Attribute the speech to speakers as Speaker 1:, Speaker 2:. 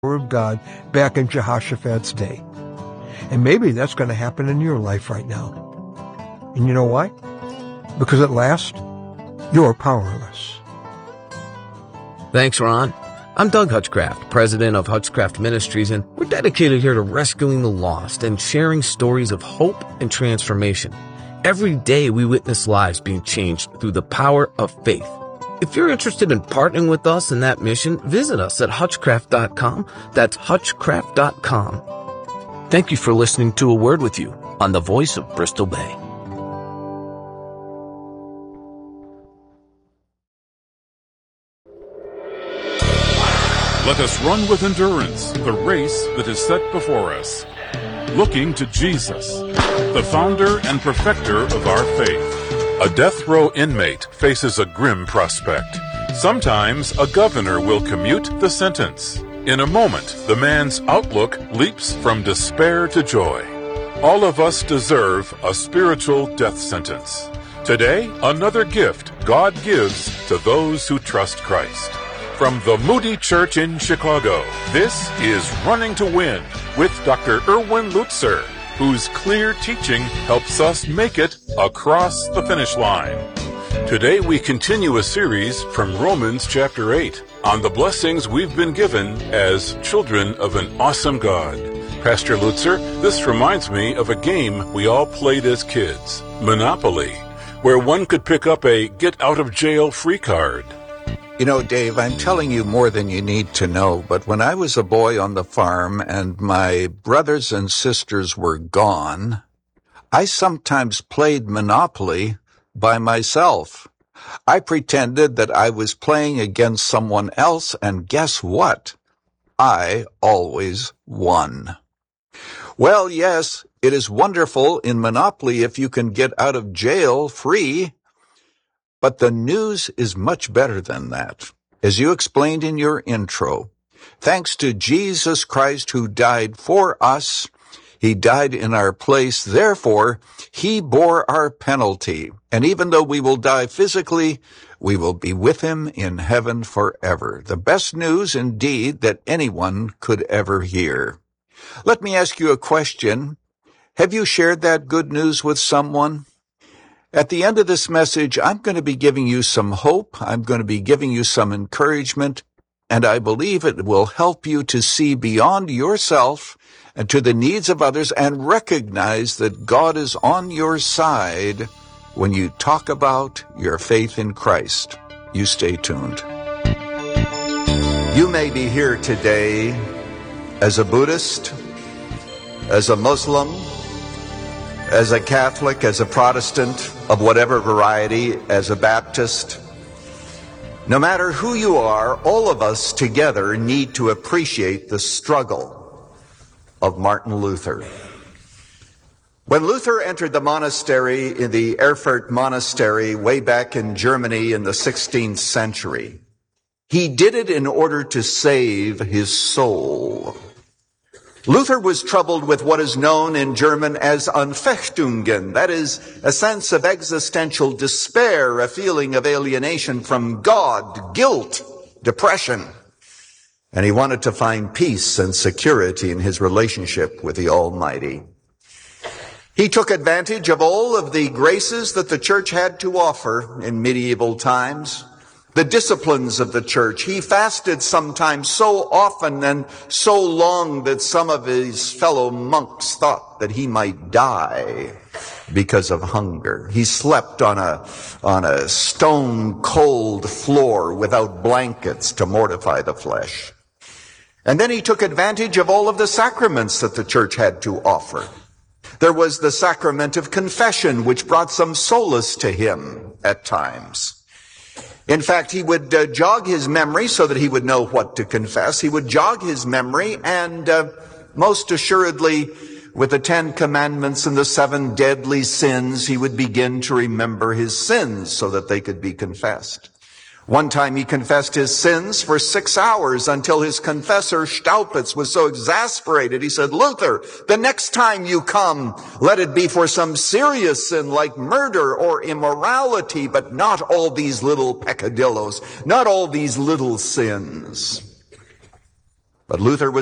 Speaker 1: of God back in Jehoshaphat's day. And maybe that's going to happen in your life right now. And you know why? Because at last, you're powerless.
Speaker 2: Thanks, Ron. I'm Doug Hutchcraft, president of Hutchcraft Ministries, and we're dedicated here to rescuing the lost and sharing stories of hope and transformation. Every day we witness lives being changed through the power of faith. If you're interested in partnering with us in that mission, visit us at hutchcraft.com. That's hutchcraft.com. Thank you for listening to A Word With You on the Voice of Bristol Bay.
Speaker 3: Let us run with endurance the race that is set before us, looking to Jesus, the founder and perfecter of our faith. A death row inmate faces a grim prospect. Sometimes a governor will commute the sentence. In a moment, the man's outlook leaps from despair to joy. All of us deserve a spiritual death sentence. Today, another gift God gives to those who trust Christ. From the Moody Church in Chicago, this is Running to Win with Dr. Erwin Lutzer, whose clear teaching helps us make it across the finish line. Today we continue a series from Romans chapter 8 on the blessings we've been given as children of an awesome God. Pastor Lutzer, this reminds me of a game we all played as kids, Monopoly, where one could pick up a get-out-of-jail-free card.
Speaker 4: You know, Dave, I'm telling you more than you need to know, but when I was a boy on the farm and my brothers and sisters were gone, I sometimes played Monopoly by myself. I pretended that I was playing against someone else, and guess what? I always won. Well, yes, it is wonderful in Monopoly if you can get out of jail free, but the news is much better than that. As you explained in your intro, thanks to Jesus Christ who died for us, He died in our place. Therefore, He bore our penalty. And even though we will die physically, we will be with Him in heaven forever. The best news, indeed, that anyone could ever hear. Let me ask you a question. Have you shared that good news with someone? At the end of this message, I'm going to be giving you some hope. I'm going to be giving you some encouragement, and I believe it will help you to see beyond yourself and to the needs of others and recognize that God is on your side when you talk about your faith in Christ. You stay tuned. You may be here today as a Buddhist, as a Muslim, as a Catholic, as a Protestant, of whatever variety, as a Baptist. No matter who you are, all of us together need to appreciate the struggle of Martin Luther. When Luther entered the monastery in the Erfurt Monastery way back in Germany in the 16th century, he did it in order to save his soul. Luther was troubled with what is known in German as Anfechtungen, that is, a sense of existential despair, a feeling of alienation from God, guilt, depression. And he wanted to find peace and security in his relationship with the Almighty. He took advantage of all of the graces that the church had to offer in medieval times, the disciplines of the church. He fasted sometimes so often and so long that some of his fellow monks thought that he might die because of hunger. He slept on a stone cold floor without blankets to mortify the flesh. And then he took advantage of all of the sacraments that the church had to offer. There was the sacrament of confession, which brought some solace to him at times. In fact, he would jog his memory so that he would know what to confess. He would jog his memory, and most assuredly, with the 10 Commandments and the 7 deadly sins, he would begin to remember his sins so that they could be confessed. One time he confessed his sins for 6 hours until his confessor, Staupitz, was so exasperated. He said, "Luther, the next time you come, let it be for some serious sin like murder or immorality, but not all these little peccadillos, not all these little sins." But Luther was